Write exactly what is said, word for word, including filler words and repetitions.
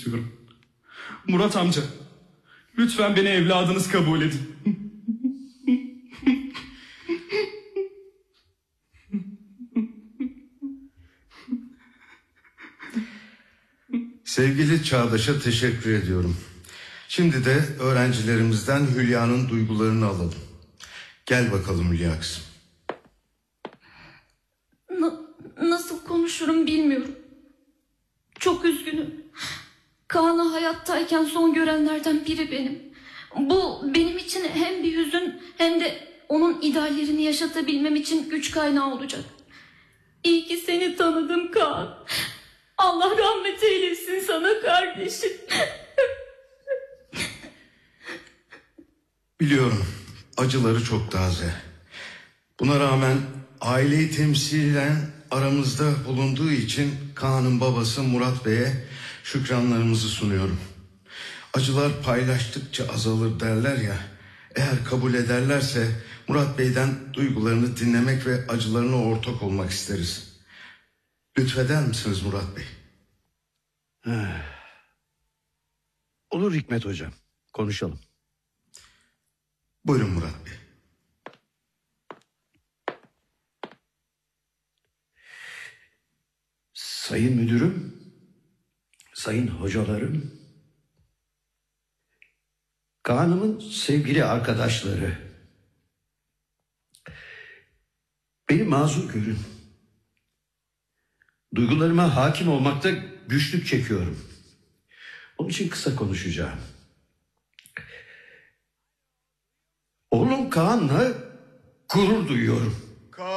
istiyorum. Murat amca, lütfen beni evladınız kabul edin. Sevgili Çağdaş'a teşekkür ediyorum. Şimdi de öğrencilerimizden Hülya'nın duygularını alalım. Gel bakalım Hülya kızım. Na- nasıl konuşurum bilmiyorum. Çok üzgünüm. Kaan'ı hayattayken son görenlerden biri benim. Bu benim için hem bir hüzün hem de onun ideallerini yaşatabilmem için güç kaynağı olacak. İyi ki seni tanıdım Kaan. Allah rahmet eylesin sana kardeşim. Biliyorum, acıları çok taze. Buna rağmen aileyi temsilen aramızda bulunduğu için Kaan'ın babası Murat Bey'e şükranlarımızı sunuyorum. Acılar paylaştıkça azalır derler ya. Eğer kabul ederlerse Murat Bey'den duygularını dinlemek ve acılarına ortak olmak isteriz. Lütfeder misiniz Murat Bey? Olur Hikmet hocam, konuşalım. Buyurun Murat Bey. Sayın müdürüm, sayın hocalarım, Kaan'ımın sevgili arkadaşları, beni mazur görün. Duygularıma hakim olmakta güçlük çekiyorum. Onun için kısa konuşacağım. Oğlum Kaan'la gurur duyuyorum.